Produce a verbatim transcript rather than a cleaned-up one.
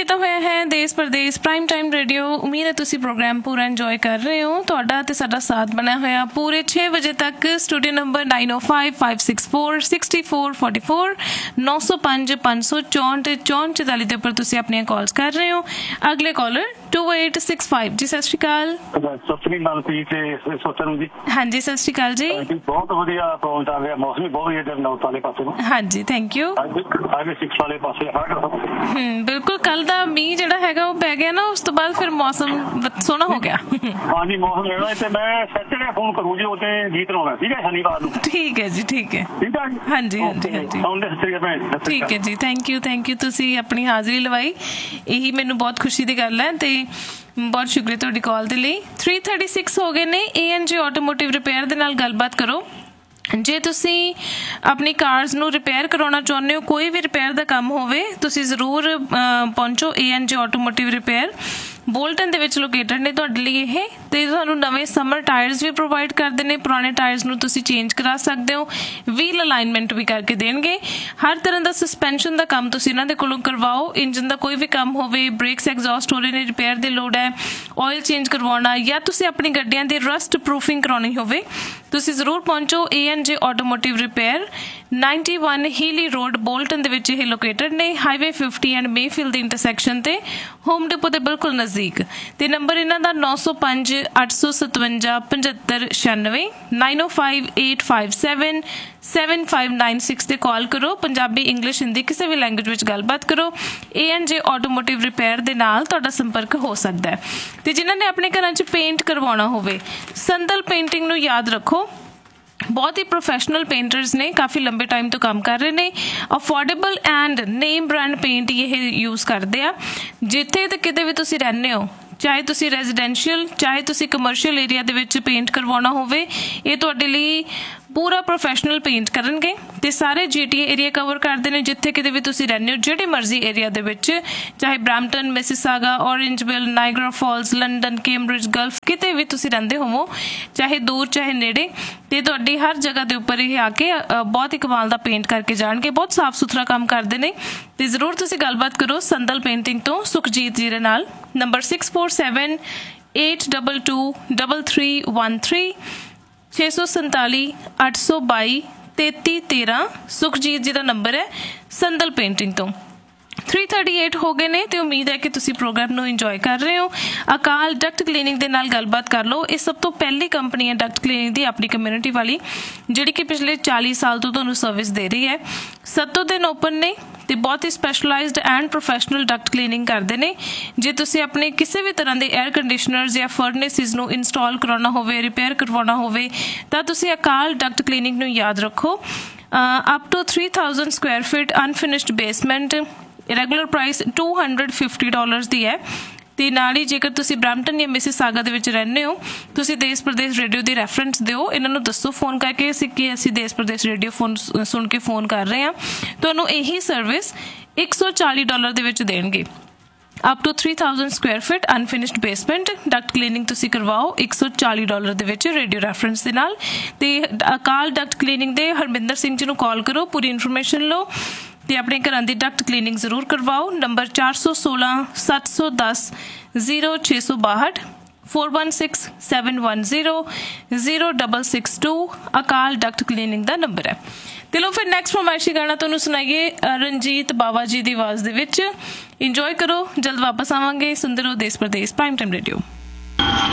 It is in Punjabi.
ਕੀਤਾ ਹੋਇਆ ਹੈ ਦੇਸ਼ ਪ੍ਰਦੇਸ਼ ਪ੍ਰਾਈਮ ਟਾਈਮ ਰੇਡੀਓ। ਉਮੀਦ ਹੈ ਤੁਸੀਂ ਪ੍ਰੋਗਰਾਮ ਪੂਰਾ ਇੰਜੋਏ ਕਰ ਰਹੇ ਹੋ। ਤੁਹਾਡਾ ਤੇ ਸਾਡਾ ਸਾਥ ਬਣਿਆ ਹੋਇਆ ਪੂਰੇ ਛੇ ਵਜੇ ਤੱਕ। ਸਟੂਡੀਓ ਨੰਬਰ ਨਾਈਨ ਓ five five six four sixty four forty four ਨੌ ਸੌ ਪੰਜ ਪੰਜ ਸੌ ਚੌਂਹਠ ਚੌਂਹਠ ਚੁਤਾਲੀ ਦੇ ਉੱਪਰ ਤੁਸੀਂ ਆਪਣੀਆਂ ਕਾਲਸ ਕਰ ਰਹੇ ਹੋ। ਅਗਲੇ collar to eight six five G, ਸਤਿ ਸ਼੍ਰੀ ਅਕਾਲ। ਸਤਿ ਸ਼੍ਰੀ ਅਕਾਲ ਜੀ, ਸੋਚਣ ਜੀ। ਹਾਂਜੀ, ਸਤਿ ਸ਼੍ਰੀ ਅਕਾਲ ਜੀ। ਬਹੁਤ ਵਧੀਆ ਪ੍ਰੋਗਰਾਮ ਚੱਲ ਰਿਹਾ, ਮੌਸਮ ਵੀ ਬਹੁਤ ਵਧੀਆ ਨੌਰਥ ਵਾਲੇ ਪਾਸੇ ਨੂੰ। ਹਾਂਜੀ, ਥੈਂਕ ਯੂ। ਅੱਜ ਸਿਕਸ ਵਾਲੇ ਪਾਸੇ ਹਮ ਬਿਲਕੁਲ, ਕੱਲ ਦਾ ਮੀਂਹ ਜਿਹੜਾ ਹੈਗਾ ਉਹ ਪੈ ਗਿਆ ਨਾ, ਉਸ ਤੋਂ ਬਾਅਦ ਫਿਰ ਮੌਸਮ ਸੋਹਣਾ ਹੋ ਗਿਆ। ਹਾਂਜੀ, ਮੌਸਮ ਜਿਹੜਾ ਤੇ ਮੈਂ ਸੈਟਰਡੇ ਫੋਨ ਕਰੂ ਜੀ, ਉੱਥੇ ਗੀਤ ਲਾਉਣਾ ਠੀਕ ਹੈ ਸ਼ਨੀਵਾਰ ਨੂੰ। ਠੀਕ ਹੈ ਜੀ, ਠੀਕ ਹੈ। ਠੀਕ ਹੈ ਜੀ, ਹਾਂਜੀ ਹਾਂਜੀ ਹਾਂਜੀ, ਠੀਕ ਹੈ ਜੀ। ਥੈਂਕ ਯੂ ਥੈਂਕ ਯੂ ਤੁਸੀਂ ਆਪਣੀ ਹਾਜ਼ਰੀ ਲਵਾਈ, ਇਹੀ ਮੈਨੂੰ ਬਹੁਤ ਖੁਸ਼ੀ ਦੀ ਗੱਲ ਹੈ ਤੇ ਬਹੁਤ ਸ਼ੁਕਰੀਆ ਤੁਹਾਡੀ ਕਾਲ ਦੇ ਲਈ। ਥ੍ਰੀ ਥਰਟੀ ਸਿਕਸ ਹੋ ਗਏ ਨੇ। ਏ ਐਨ ਜੀ ਆਟੋਮੋਟਿਵ ਰਿਪੇਅਰ ਦੇ ਨਾਲ ਗੱਲਬਾਤ ਕਰੋ। ਜੇ ਤੁਸੀਂ ਆਪਣੀ ਕਾਰਸ ਨੂੰ ਰਿਪੇਅਰ ਕਰਾਉਣਾ ਚਾਹੁੰਦੇ ਹੋ, ਕੋਈ ਵੀ ਰਿਪੇਅਰ ਦਾ ਕੰਮ ਹੋਵੇ, ਤੁਸੀਂ ਜ਼ਰੂਰ ਪਹੁੰਚੋ ਏ ਐਨ ਜੀ ਆਟੋਮੋਟਿਵ ਰਿਪੇਅਰ। ਬੋਲਟਨ ਦੇ ਵਿੱਚ ਲੋਕੇਟਡ ਨੇ ਤੁਹਾਡੇ ਲਈ ਇਹ, ਤੇ ਤੁਹਾਨੂੰ ਨਵੇਂ ਸਮਰ ਟਾਇਰਸ ਵੀ ਪ੍ਰੋਵਾਈਡ ਕਰਦੇ ਨੇ। ਪੁਰਾਣੇ ਟਾਇਰਸ ਨੂੰ ਤੁਸੀਂ ਚੇਂਜ ਕਰਾ ਸਕਦੇ ਹੋ, ਵੀਲ ਅਲਾਈਨਮੈਂਟ ਵੀ ਕਰਕੇ ਦੇਣਗੇ। ਹਰ ਤਰ੍ਹਾਂ ਦਾ ਸਸਪੈਂਸ਼ਨ ਦਾ ਕੰਮ ਤੁਸੀਂ ਇਹਨਾਂ ਦੇ ਕੋਲੋਂ ਕਰਵਾਓ। ਇੰਜਨ ਦਾ ਕੋਈ ਵੀ ਕੰਮ ਹੋਵੇ, ਬ੍ਰੇਕਸ ਐਗਜ਼ੌਸਟ ਹੋ ਰਹੇ ਨੇ, ਰਿਪੇਅਰ ਦੀ ਲੋੜ ਹੈ, ਆਇਲ ਚੇਂਜ ਕਰਵਾਉਣਾ, ਜਾਂ ਤੁਸੀਂ ਆਪਣੀ ਗੱਡੀਆਂ ਦੀ ਰਸਟ ਪ੍ਰੂਫਿੰਗ ਕਰਾਉਣੀ ਹੋਵੇ, ਤੁਸੀਂ ਜ਼ਰੂਰ ਪਹੁੰਚੋ ਏ ਐਨ ਜੀ automotive repair. Ninety one ਹੀਲੀ road Bolton ਦੇ ਵਿੱਚ ਇਹ ਲੋਕੇਟਡ ਨੇ, highway fifty and Mayfield the intersection ਤੇ, ਹੋਮ ਡਿਪੋ ਦੇ ਬਿਲਕੁਲ ਨਜ਼ਦੀਕ। ਤੇ ਨੰਬਰ ਇਹਨਾਂ ਦਾ ਨੌ ਸੌ ਪੰਜ ਅੱਠ ਸੌ ਸਤਵੰਜਾ ਪਝੱਤਰ ਛਿਆਨਵੇਂ ਨਾਈਨ ਓ five eight five seven seven five nine six ਤੇ ਕਾਲ ਕਰੋ। ਪੰਜਾਬੀ, ਇੰਗਲਿਸ਼, ਹਿੰਦੀ ਕਿਸੇ ਵੀ ਲੈਂਗੁਏਜ ਵਿੱਚ ਗੱਲਬਾਤ ਕਰੋ। ਏ ਐਨ ਜੇ ਆਟੋਮੋਟਿਵ ਰਿਪੇਅਰ ਦੇ ਨਾਲ ਤੁਹਾਡਾ ਸੰਪਰਕ ਹੋ ਸਕਦਾ ਹੈ। ਤੇ ਜਿਨ੍ਹਾਂ ਨੇ ਆਪਣੇ ਘਰਾਂ 'ਚ ਪੇਂਟ ਕਰਵਾਉਣਾ ਹੋਵੇ, ਸੰਦਲ ਪੇਂਟਿੰਗ ਨੂੰ ਯਾਦ ਰੱਖੋ। ਬਹੁਤ ਹੀ ਪ੍ਰੋਫੈਸ਼ਨਲ ਪੇਂਟਰਸ ਨੇ, ਕਾਫੀ ਲੰਬੇ ਟਾਈਮ ਤੋਂ ਕੰਮ ਕਰ ਰਹੇ ਨੇ। Affordable and name brand paint ਇਹ ਯੂਜ਼ ਕਰਦੇ ਆ। ਜਿੱਥੇ ਤੇ ਕਿਤੇ ਵੀ ਤੁਸੀਂ ਰਹਿੰਦੇ ਹੋ, ਚਾਹੇ ਤੁਸੀਂ ਰੈਜ਼ੀਡੈਂਸ਼ੀਅਲ ਚਾਹੇ ਤੁਸੀਂ ਕਮਰਸ਼ੀਅਲ ਏਰੀਆ ਦੇ ਵਿੱਚ ਪੇਂਟ ਕਰਵਾਉਣਾ ਹੋਵੇ, ਇਹ ਤੁਹਾਡੇ ਲਈ ਪੂਰਾ ਪ੍ਰੋਫੈਸ਼ਨਲ ਪੇਂਟ ਕਰਨਗੇ। ਤੇ ਸਾਰੇ ਜੀ ਟੀ ਏ ਏਰੀਆ ਕਵਰ ਕਰਦੇ ਨੇ, ਜਿੱਥੇ ਕਿਤੇ ਵੀ ਤੁਸੀਂ ਰਹਿੰਦੇ ਹੋ, ਜਿਹੜੇ ਮਰਜ਼ੀ ਏਰੀਆ ਦੇ ਵਿੱਚ, ਚਾਹੇ Brampton, Mississauga, ਔਰੇਂਜਵਿਲ, Niagara false, London, Cambridge, Gulf, ਕਿਤੇ ਵੀ ਤੁਸੀਂ ਰਹਿੰਦੇ ਹੋਵੋ, ਚਾਹੇ ਦੂਰ ਚਾਹੇ ਨੇੜੇ, ਤੇ ਤੁਹਾਡੀ ਹਰ ਜਗ੍ਹਾ ਦੇ ਉੱਪਰ ਇਹ ਆ ਕੇ ਬਹੁਤ ਹੀ ਕਮਾਲ ਦਾ ਪੇਂਟ ਕਰਕੇ ਜਾਣਗੇ। ਬਹੁਤ ਸਾਫ਼ ਸੁਥਰਾ ਕੰਮ ਕਰਦੇ ਨੇ। ਤੇ ਜ਼ਰੂਰ ਤੁਸੀਂ ਗੱਲਬਾਤ ਕਰੋ ਸੰਦਲ ਪੇਂਟਿੰਗ ਤੋਂ ਸੁਖਜੀਤ ਜੀ ਦੇ ਨਾਲ। Number six four seven eight double two double three one three ਛੇ ਸੌ ਸੰਤਾਲੀ ਅੱਠ ਸੌ ਬਾਈ ਤੇਤੀ ਤੇਰਾਂ ਸੁਖਜੀਤ ਜੀ ਦਾ ਨੰਬਰ ਹੈ ਸੰਦਲ ਪੇਂਟਿੰਗ ਤੋਂ। ਥ੍ਰੀ ਥਰਟੀ ਏਟ ਹੋ ਗਏ ਨੇ ਤੇ ਉਮੀਦ ਹੈ ਕਿ ਤੁਸੀਂ ਪ੍ਰੋਗਰਾਮ ਨੂੰ ਇੰਜੋਏ ਕਰ ਰਹੇ ਹੋ। ਅਕਾਲ ਡਕਟ ਕਲੀਨਿੰਗ ਦੇ ਨਾਲ ਗੱਲਬਾਤ ਕਰ ਲਓ। ਇਹ ਸਭ ਤੋਂ ਪਹਿਲੀ ਕੰਪਨੀ ਹੈ ਡਕਟ ਕਲੀਨਿੰਗ ਦੀ, ਆਪਣੀ ਕਮਿਊਨਿਟੀ ਵਾਲੀ, ਜਿਹੜੀ ਕਿ ਪਿਛਲੇ ਚਾਲੀ ਸਾਲ ਤੋਂ ਤੁਹਾਨੂੰ ਸਰਵਿਸ ਦੇ ਰਹੀ ਹੈ। ਸੱਤੋਂ ਦਿਨ ਓਪਨ ਨੇ ਤੇ ਬਹੁਤ ਹੀ specialised and professional Duckett cleaning ਕਰਦੇ ਨੇ। ਜੇ ਤੁਸੀਂ ਆਪਣੇ ਕਿਸੇ ਵੀ ਤਰ੍ਹਾਂ ਦੇ ਏਅਰ ਕੰਡੀਸ਼ਨਰਸ ਜਾਂ ਫਰਨੇਸਿਸ ਨੂੰ ਇੰਸਟਾਲ ਕਰਾਉਣਾ ਹੋਵੇ, ਰਿਪੇਅਰ ਕਰਵਾਉਣਾ ਹੋਵੇ, ਤਾਂ ਤੁਸੀਂ ਅਕਾਲ ਡਕਟ ਕਲੀਨਿੰਗ ਨੂੰ ਯਾਦ ਰੱਖੋ। Up two three thousand Square feet unfinished basement, regular price two hundred fifty dollars ਦੀ ਹੈ। ਤੇ ਨਾਲ ਹੀ ਜੇਕਰ ਤੁਸੀਂ ਬਰੈਂਪਟਨ ਜਾਂ ਮਿਸਿਸਾਗਾ ਦੇ ਵਿੱਚ ਰਹਿੰਦੇ ਹੋ, ਤੁਸੀਂ ਦੇਸ਼ ਪ੍ਰਦੇਸ਼ ਰੇਡੀਓ ਦੀ ਰੈਫਰੈਂਸ ਦਿਓ, ਇਹਨਾਂ ਨੂੰ ਦੱਸੋ ਫੋਨ ਕਰਕੇ ਅਸੀਂ ਕਿ ਅਸੀਂ ਦੇਸ਼ ਪ੍ਰਦੇਸ਼ ਰੇਡੀਓ ਫੋਨ ਸੁਣ ਕੇ ਫੋਨ ਕਰ ਰਹੇ ਹਾਂ। ਤੁਹਾਨੂੰ ਇਹੀ ਸਰਵਿਸ ਇੱਕ ਸੌ ਚਾਲੀ ਡਾਲਰ ਦੇ ਵਿੱਚ ਦੇਣਗੇ। Up two three thousand Square feet unfinished basement Duckett cleaning ਤੁਸੀਂ ਕਰਵਾਓ ਇੱਕ ਸੌ ਚਾਲੀ ਡਾਲਰ ਦੇ ਵਿੱਚ ਰੇਡੀਓ ਰੈਫਰੈਂਸ ਦੇ ਨਾਲ। ਤੇ ਅਕਾਲ ਡਕਟ ਕਲੀਨਿੰਗ ਦੇ ਹਰਮਿੰਦਰ ਸਿੰਘ ਜੀ ਨੂੰ ਕਾਲ ਕਰੋ, ਪੂਰੀ ਇਨਫੋਰਮੇਸ਼ਨ ਲਓ ਤੇ ਆਪਣੇ ਘਰਾਂ ਦੀ ਡਕਟ ਕਲੀਨਿੰਗ ਜ਼ਰੂਰ ਕਰਵਾਓ। ਨੰਬਰ ਚਾਰ ਸੌ ਸੋਲਾਂ ਸੱਤ ਸੌ ਦਸ ਜ਼ੀਰੋ ਛੇ ਸੌ ਬਾਹਠ four one six seven one zero zero double six to Akal Duckett cleaning the number ਹੈ। ਤੇ ਲੋ ਫਿਰ ਨੈਕਸਟ ਫਰਮਾਇਸ਼ੀ ਗਾਣਾ ਤੁਹਾਨੂੰ ਸੁਣਾਈਏ ਰਣਜੀਤ ਬਾਵਾ ਜੀ ਦੀ ਆਵਾਜ਼ ਦੇ ਵਿੱਚ। ਇੰਜੋਏ ਕਰੋ, ਜਲਦ ਵਾਪਸ ਆਵਾਂਗੇ। ਸੁਣਦੇ ਰਹੋ ਦੇਸ਼ ਪ੍ਰਦੇਸ਼ ਪ੍ਰਾਈਮ ਟਾਈਮ ਰੇਡੀਓ।